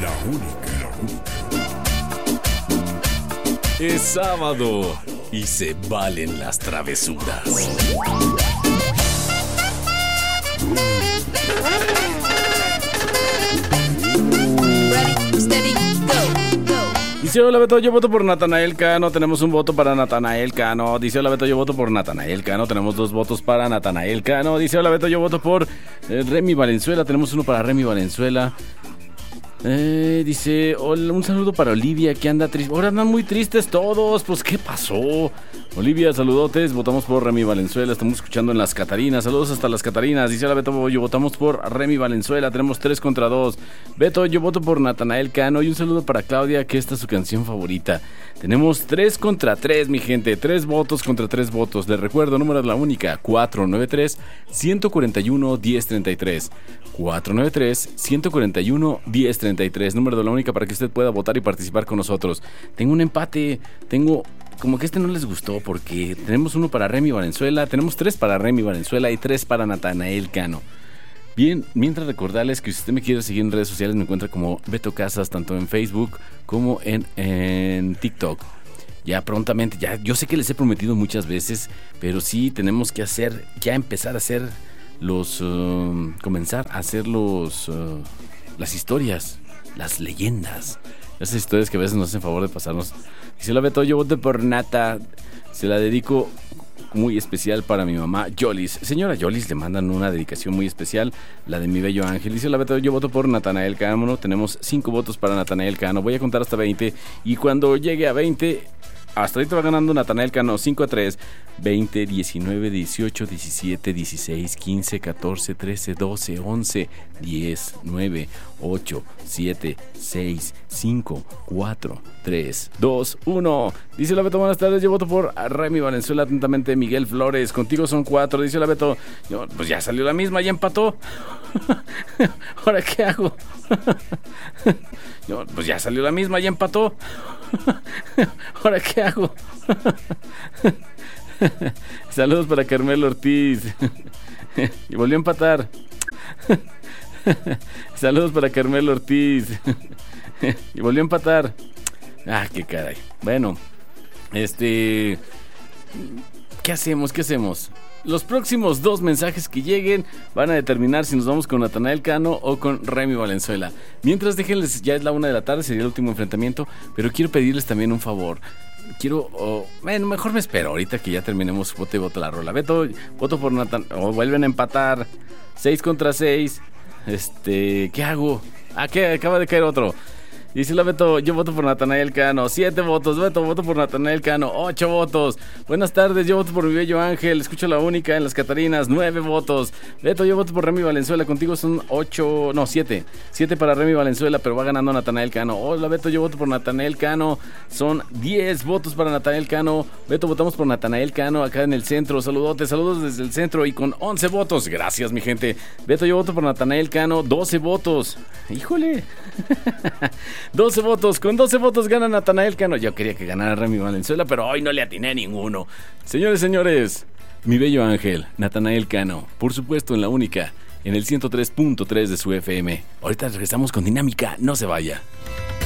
La única. Es sábado y se valen las travesuras. Dice: hola Beto, yo voto por Natanael Cano. Tenemos un voto para Natanael Cano. Dice: hola Beto, yo voto por Natanael Cano. Tenemos 2 votos para Natanael Cano. Dice: hola Beto, yo voto por Remy Valenzuela. Tenemos 1 para Remy Valenzuela. Dice: hola, un saludo para Olivia, que anda triste. Ahora andan muy tristes todos. Pues, ¿qué pasó? Olivia, saludotes. Votamos por Remy Valenzuela. Estamos escuchando en Las Catarinas. Saludos hasta Las Catarinas. Dice: hola Beto, yo votamos por Remy Valenzuela. Tenemos 3 contra 2. Beto, yo voto por Natanael Cano. Y un saludo para Claudia, que esta es su canción favorita. Tenemos 3 contra 3, mi gente. 3 votos contra 3 votos. Les recuerdo, número de la única: 493-141-1033. 493-141-1033. Número de la única para que usted pueda votar y participar con nosotros. Tengo un empate. Como que no les gustó, porque tenemos 1 para Remy Valenzuela, tenemos 3 para Remy Valenzuela y 3 para Natanael Cano. Bien, mientras recordarles que si usted me quiere seguir en redes sociales, me encuentra como Beto Casas, tanto en Facebook como en TikTok. Ya prontamente, yo sé que les he prometido muchas veces, pero sí tenemos que empezar a hacer comenzar a hacer las historias, las leyendas. Esas historias que a veces nos hacen favor de pasarnos. Dice: hola Beto, yo voto por Nata. Se la dedico muy especial para mi mamá Yolis. Señora Yolis, le mandan una dedicación muy especial, la de mi bello ángel. Dice: hola Beto, yo voto por Natanael Cano. Tenemos 5 votos para Natanael Cano. Voy a contar hasta 20 y cuando llegue a 20... Hasta ahorita va ganando Natanael Cano 5-3, 20, 19, 18, 17, 16, 15, 14, 13, 12, 11, 10, 9, 8, 7, 6, 5, 4, 3, 2, 1. Dice la Beto: buenas tardes, yo voto por Remy Valenzuela. Atentamente, Miguel Flores. Contigo son 4. Dice la Beto: pues ya salió la misma, ya empató. ¿Ahora qué hago? Pues ya salió la misma, ya empató. ¿Ahora qué hago? Saludos para Carmelo Ortiz. Y volvió a empatar. Saludos para Carmelo Ortiz. Y volvió a empatar. Ah, qué caray. Bueno, ¿qué hacemos? Los próximos 2 mensajes que lleguen van a determinar si nos vamos con Natanael Cano o con Remy Valenzuela. Mientras, déjenles, ya es la 1 de la tarde, sería el último enfrentamiento, pero quiero pedirles también un favor. Mejor me espero ahorita que ya terminemos voto y voto la rola. Beto, voto por Natanael. Vuelven a empatar 6 contra 6. ¿Qué hago? ¿Qué? Acaba de caer otro. Dice la Beto: yo voto por Natanael Cano. 7 votos. Beto, voto por Natanael Cano. 8 votos. Buenas tardes, yo voto por mi bello ángel. Escucho la única en Las Catarinas. 9 votos. Beto, yo voto por Remy Valenzuela. Contigo son 7. 7 para Remy Valenzuela, pero va ganando Natanael Cano. Hola Beto, yo voto por Natanael Cano. Son 10 votos para Natanael Cano. Beto, votamos por Natanael Cano acá en el centro. Saludos desde el centro y con 11 votos. Gracias, mi gente. Beto, yo voto por Natanael Cano. 12 votos. Híjole. 12 votos, con 12 votos gana Natanael Cano. Yo quería que ganara Remy Valenzuela, pero hoy no le atiné a ninguno. Señores, mi bello ángel, Natanael Cano, por supuesto en la única, en el 103.3 de su FM. Ahorita regresamos con Dinámica, no se vaya.